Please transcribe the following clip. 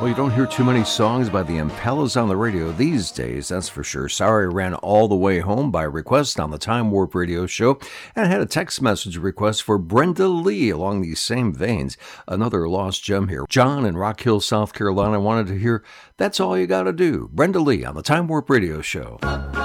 Well, you don't hear too many songs by the Impellas on the radio these days, that's for sure. Sorry, ran all the way home by request on the Time Warp Radio Show, and had a text message request for Brenda Lee along these same veins. Another lost gem here. John in Rock Hill, South Carolina wanted to hear That's All You Gotta Do. Brenda Lee on the Time Warp Radio Show.